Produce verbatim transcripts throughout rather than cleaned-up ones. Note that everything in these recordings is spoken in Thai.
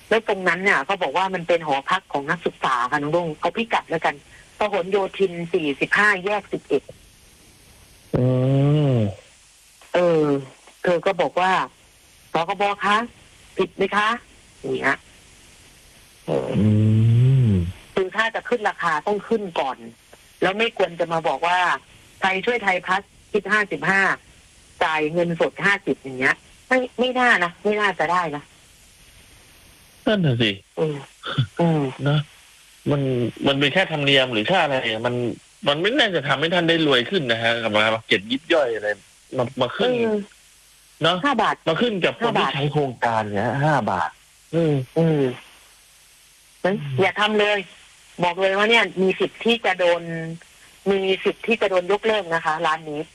แล้วตรงนั้นเนี่ยเขาบอกว่ามันเป็นหอพักของนักศึกษาค่ะน้องลุงเอาพิกัดแล้วกันพหลโยธินสี่สิบห้าแยกสิบเอ็ดอืมเออเธอก็บอกว่าสคบคะผิดไหมคะอย่างเงี้ยเออคือถ้าจะขึ้นราคาต้องขึ้นก่อนแล้วไม่ควรจะมาบอกว่าไทยช่วยไทยพัฒน์คิดห้าสิบห้าจ่ายเงินสดห้าสิบอย่างเงี้ยไม่ไม่น่านะไม่น่าจะได้นะนั่นน่ะสิอืมอืมนะมันมันเป็นแค่ธรรมเนียมหรือค่าอะไรมันมันไม่น่าจะทำให้ท่านได้รวยขึ้นนะฮะกับมาเก็บยิบย่อยอะไรมามาขึ้นเนาะห้าบาทมาขึ้นกับคนที่ใช้โครงการเนี่ยห้าบาทอืมอืมอย่าทำเลยบอกเลยว่าเนี่ยมีสิทธิ์ที่จะโดนมีสิทธิ์ที่จะโดนยกเลิกนะคะร้านนี้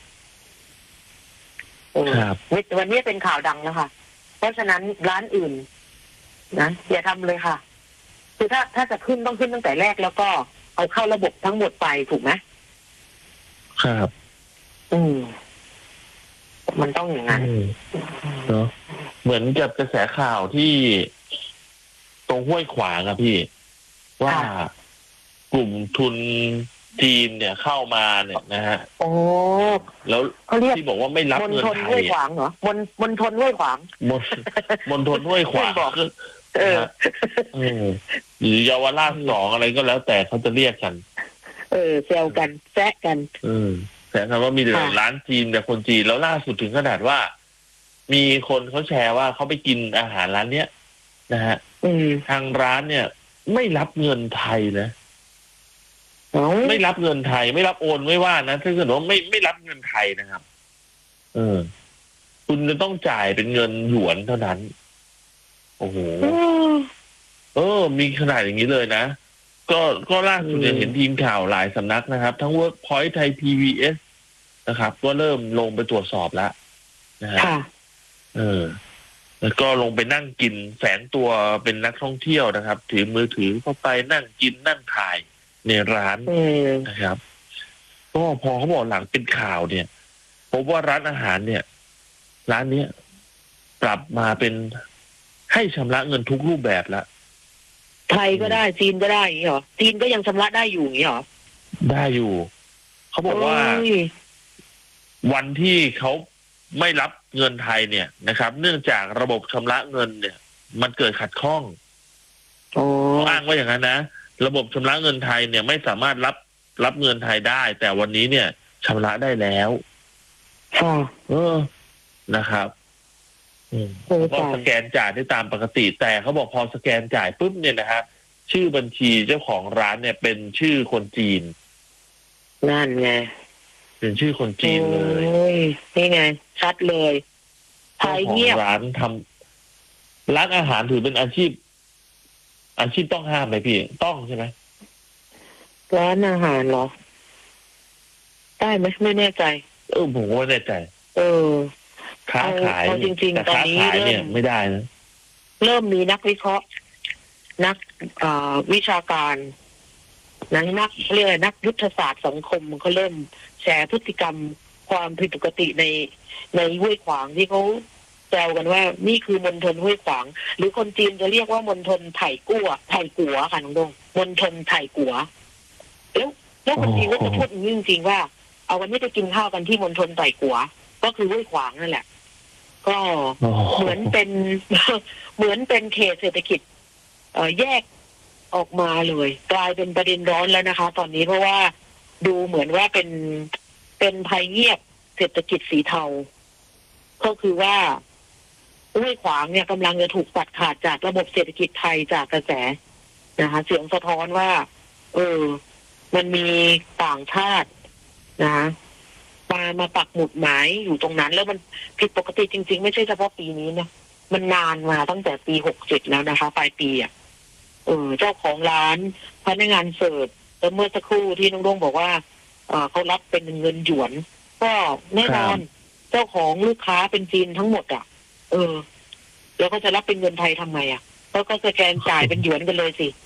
ครับวันนี้เป็นข่าวดังแล้วค่ะเพราะฉะนั้นร้านอื่นนะอย่าทำเลยค่ะคือถ้าถ้าจะขึ้นต้องขึ้นตั้งแต่แรกแล้วก็เอาเข้าระบบทั้งหมดไปถูกไหมครับอืมมันต้องอย่างนั้นเนาะเหมือนกับกระแสข่าวที่ตรงห้วยขวางอะพี่ว่ากลุ่มทุนจีนเนี่ยเข้ามาเนี่ยนะฮะโอ้แล้วที่บอกว่าไม่รับเงินไทยมณฑลห้วยขวางเหรอมณมณฑลห้วยขวางมณมณฑลห้วยขวางเออหรือเยาวราชสองอะไรก็แล้วแต่เขาจะเรียกกันเออแซวกันแซะกันเออแต่คำว่ามีแต่ร้านจีนแต่คนจีนแล้วล่าสุดถึงขนาดว่ามีคนเขาแชร์ว่าเขาไปกินอาหารร้านเนี้ยนะฮะทางร้านเนี่ยไม่รับเงินไทยนะไม่รับเงินไทยไม่รับโอนไม่ว่านะถ้าเกิดว่าไม่ไม่รับเงินไทยนะครับเออคุณจะต้องจ่ายเป็นเงินหยวนเท่านั้นโอ้โหเออมีขนาดอย่างนี้เลยนะก็ก็ล่าสุดเนี่ยเห็นทีมข่าวหลายสำนักนะครับทั้ง Workpoint ไทย พี วี เอส นะครับก็เริ่มลงไปตรวจสอบแล้วนะฮะเออแล้วก็ลงไปนั่งกินแฝงตัวเป็นนักท่องเที่ยวนะครับถือมือถือเข้าไปนั่งกินนั่งถ่ายในร้านนะครับก็พอเขาบอกหลังเป็นข่าวเนี่ยพบว่าร้านอาหารเนี่ยร้านเนี้ยปรับมาเป็นให้ชำระเงินทุกรูปแบบแล้วไทยก็ได้จีนก็ได้อย่างนี้เหรอจีนก็ยังชำระได้อยู่อย่างนี้เหรอได้อยู่เขาบอกว่าวันที่เขาไม่รับเงินไทยเนี่ยนะครับเนื่องจากระบบชำระเงินเนี่ยมันเกิดขัดข้องเขาอ้างว่าอย่างนั้นนะระบบชำระเงินไทยเนี่ยไม่สามารถรับรับเงินไทยได้แต่วันนี้เนี่ยชำระได้แล้วเออนะครับก็สแกนจ่ายได้ตามปกติแต่เขาบอกพอสแกนจ่ายปุ๊บเนี่ยนะฮะชื่อบัญชีเจ้าของร้านเนี่ยเป็นชื่อคนจีนนั่นไงเป็นชื่อคนจีนเลยนี่ไงชัดเลยไทยเงียบร้านทำร้านอาหารถือเป็นอาชีพอาชีพต้องห้ามไหมพี่ต้องใช่ไหมร้านอาหารเหรอได้ไหมไม่แน่ใจเออผมก็ไม่แน่ใจเออค้าขายจริงๆตอนนี้เริ่มไม่ได้นะเริ่มมีนักวิเคราะห์นักวิชาการนักนักเรียกอะไรนักยุทธศาสตร์สังคมเขาเริ่มแชร์พฤติกรรมความผิดปกติในในห้วยขวางที่เขาแซวกันว่านี่คือมณฑลห้วยขวางหรือคนจีนจะเรียกว่ามณฑลไถ่กัวไถ่กัวค่ะน้องดงมณฑลไถ่กัวแล้วแล้วคนจีนก็จะพูดจริงๆว่าเอาวันนี้ไปกินข้าวกันที่มณฑลไถ่กัวก็คือห้วยขวางนั่นแหละก็เหมือนเป็นเหมือนเป็นเขตเศรษฐกิจเอ่อแยกออกมาเลยกลายเป็นประเด็นร้อนแล้วนะคะตอนนี้เพราะว่าดูเหมือนว่าเป็นเป็นภัยเงียบเศรษฐกิจสีเทาก็คือว่าห้วยขวางเนี่ยกำลังจะถูกตัดขาดจากระบบเศรษฐกิจไทยจากกระแสนะคะเสียงสะท้อนว่าเออมันมีต่างชาตินะคะมามาปักหมุดหมายอยู่ตรงนั้นแล้วมันผิดปกติจริงๆไม่ใช่เฉพาะปีนี้นะมันนานมาตั้งแต่ปีหกสิบแล้วนะคะปลายปีอ่ะเออเจ้าของร้านพนักงานเสิร์ฟแล้วเมื่อสักครู่ที่น้องดงบอกว่าเออเขารับเป็นเงินหยวนก็แน่นอนเจ้าของลูกค้าเป็นจีนทั้งหมดอ่ะเออแล้วก็จะรับเป็นเงินไทยทำไมอ่ะก็ก็สแกนจ่ายเป็นหยวนกันเลยสิ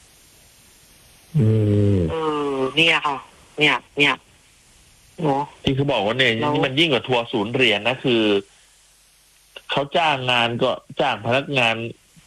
เออเนี่ยค่ะ เนี่ยเนี่ยที่เขาบอกว่าเนี่ยนี่มันยิ่งกว่าทัวร์ศูนย์เหรียญนะคือเขาจ้างงานก็จ้างพนักงาน